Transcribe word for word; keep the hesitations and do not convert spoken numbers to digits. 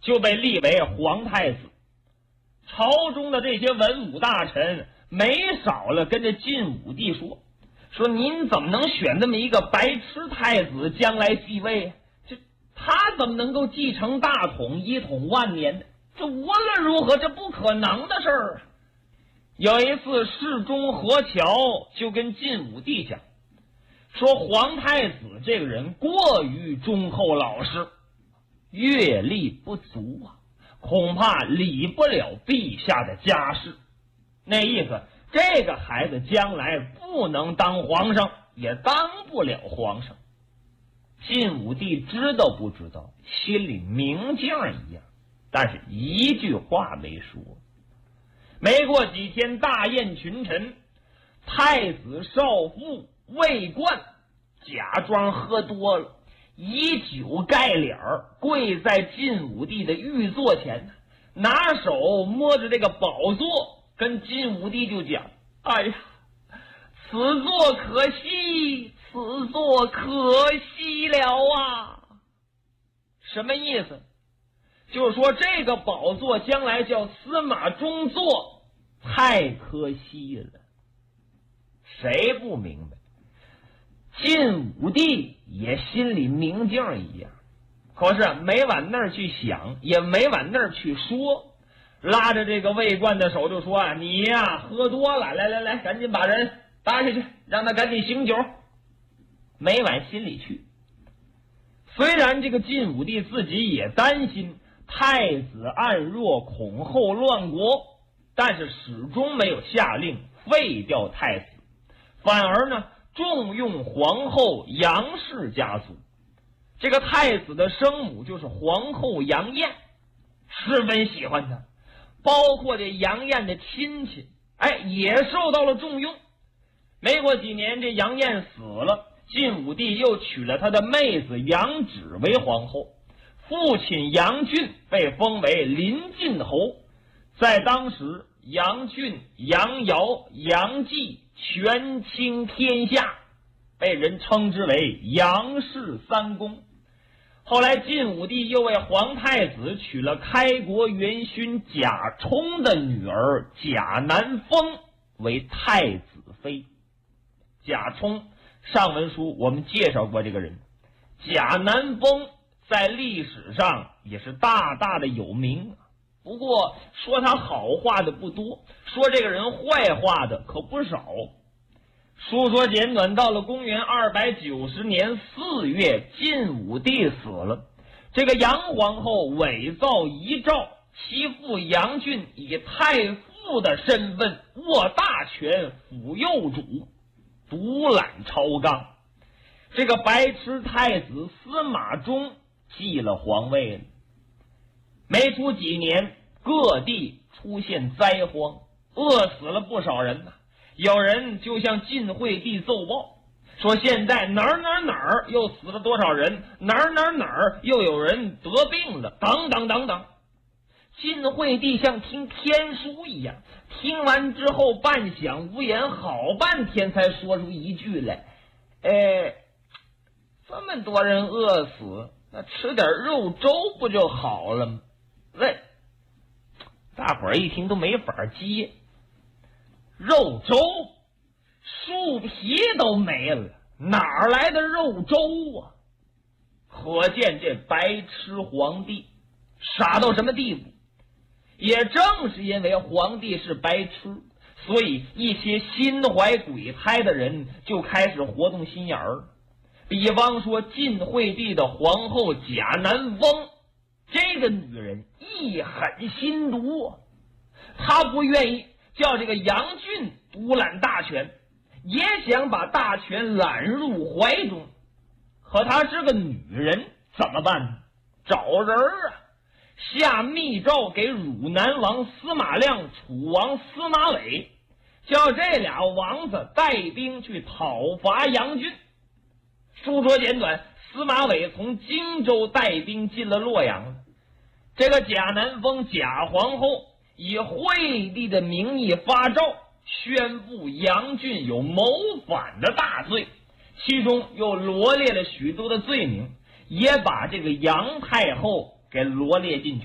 就被立为皇太子。朝中的这些文武大臣没少了跟这晋武帝说，说您怎么能选这么一个白痴太子将来继位？这他怎么能够继承大统，一统万年呢？这无论如何，这不可能的事儿。有一次，侍中何乔就跟晋武帝讲，说皇太子这个人过于忠厚老实，阅历不足啊，恐怕理不了陛下的家事。那意思，这个孩子将来不能当皇上，也当不了皇上。晋武帝知道不知道？心里明镜一样，但是一句话没说。没过几天，大宴群臣，太子少傅魏冠假装喝多了，以酒盖脸儿，跪在晋武帝的御座前，拿手摸着这个宝座，跟晋武帝就讲：哎呀，此座可惜，此座可惜了啊！什么意思？就是说这个宝座将来叫司马中座，太可惜了。谁不明白？晋武帝也心里明镜一样，可是没往那儿去想，也没往那儿去说，拉着这个魏冠的手就说啊，你呀喝多了，来来来，赶紧把人搭下去，让他赶紧醒酒。没往心里去。虽然这个晋武帝自己也担心太子暗弱，恐后乱国，但是始终没有下令废掉太子，反而呢重用皇后杨氏家族。这个太子的生母就是皇后杨艳，十分喜欢他，包括这杨艳的亲戚，哎，也受到了重用。没过几年，这杨艳死了，晋武帝又娶了他的妹子杨芷为皇后，父亲杨俊被封为临晋侯。在当时，杨俊、杨尧、杨继权倾天下，被人称之为杨氏三公。后来晋武帝又为皇太子娶了开国元勋贾充的女儿贾南风为太子妃。贾充上文书我们介绍过这个人，贾南风在历史上也是大大的有名，不过说他好话的不多，说这个人坏话的可不少。书说简短，到了公元二百九十年四月，晋武帝死了，这个杨皇后伪造遗诏，其父杨俊以太傅的身份握大权，辅幼主，独揽朝纲。这个白痴太子司马衷继了皇位了。没出几年，各地出现灾荒，饿死了不少人呢。有人就向晋惠帝奏报，说现在哪儿哪儿哪儿又死了多少人，哪儿哪儿哪儿又有人得病了，等等等等。晋惠帝像听天书一样，听完之后半晌无言，好半天才说出一句来：哎，这么多人饿死，那吃点肉粥不就好了吗？喂，大伙儿一听都没法接。肉粥，树皮都没了，哪儿来的肉粥啊？可见这白痴皇帝傻到什么地步。也正是因为皇帝是白痴，所以一些心怀鬼胎的人就开始活动心眼儿。比方说晋惠帝的皇后贾南风，这个女人一狠心毒啊，她不愿意叫这个杨俊独揽大权，也想把大权揽入怀中。可她是个女人，怎么办呢？找人啊，下密诏给汝南王司马亮、楚王司马玮，叫这俩王子带兵去讨伐杨俊。书说简短，司马玮从荆州带兵进了洛阳了。这个贾南风贾皇后以惠帝的名义发诏，宣布杨俊有谋反的大罪，其中又罗列了许多的罪名，也把这个杨太后给罗列进去。